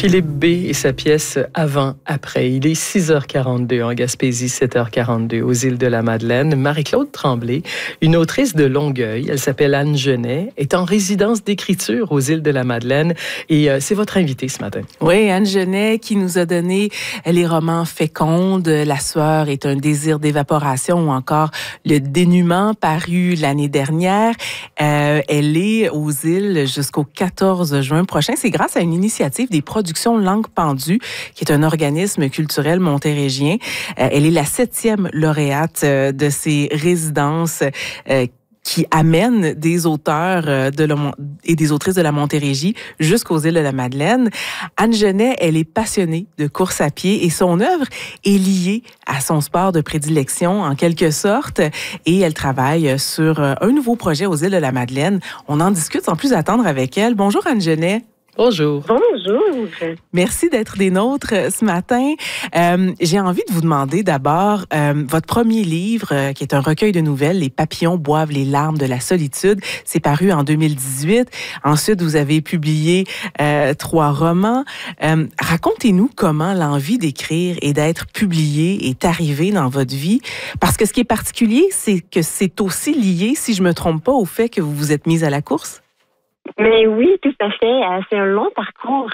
Philippe B. et sa pièce Avant, après. Il est 6h42 en Gaspésie, 7h42 aux îles de la Madeleine. Marie-Claude Tremblay, une autrice de Longueuil, elle s'appelle Anne Genet, est en résidence d'écriture aux îles de la Madeleine et c'est votre invitée ce matin. Oui, Anne Genet qui nous a donné les romans Féconde, La sueur est un désir d'évaporation ou encore Le dénuement paru l'année dernière. Elle est aux îles jusqu'au 14 juin prochain. C'est grâce à une initiative des Productions Langue Pendue, qui est un organisme culturel montérégien. Elle est la 7e lauréate de ces résidences qui amène des auteurs et des autrices de la Montérégie jusqu'aux îles de la Madeleine. Anne Genet, elle est passionnée de course à pied et son œuvre est liée à son sport de prédilection en quelque sorte et elle travaille sur un nouveau projet aux îles de la Madeleine. On en discute sans plus attendre avec elle. Bonjour Anne Genet. Bonjour. Bonjour. Merci d'être des nôtres ce matin. J'ai envie de vous demander d'abord votre premier livre, qui est un recueil de nouvelles, Les papillons boivent les larmes de la solitude. C'est paru en 2018. Ensuite, vous avez publié 3 romans. Racontez-nous comment l'envie d'écrire et d'être publié est arrivée dans votre vie. Parce que ce qui est particulier, c'est que c'est aussi lié, si je me trompe pas, au fait que vous vous êtes mise à la course. Mais oui, tout à fait. C'est un long parcours.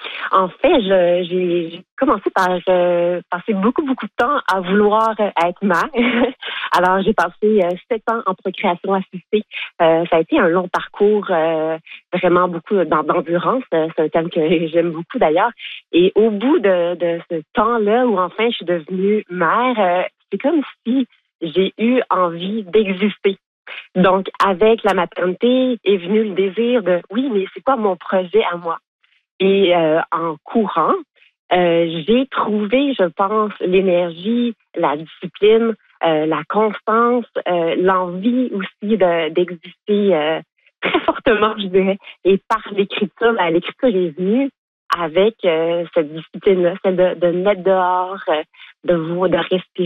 En fait, j'ai commencé par passer beaucoup de temps à vouloir être mère. Alors, j'ai passé 7 ans en procréation assistée. Ça a été un long parcours, vraiment beaucoup d'endurance. C'est un thème que j'aime beaucoup d'ailleurs. Et au bout de ce temps-là où enfin je suis devenue mère, c'est comme si j'ai eu envie d'exister. Donc, avec la maternité est venu le désir de, oui, mais c'est quoi mon projet à moi? Et en courant, j'ai trouvé, je pense, l'énergie, la discipline, la constance, l'envie aussi d'exister très fortement, je dirais. Et par l'écriture, l'écriture est venue avec cette discipline-là, celle de mettre dehors, de respirer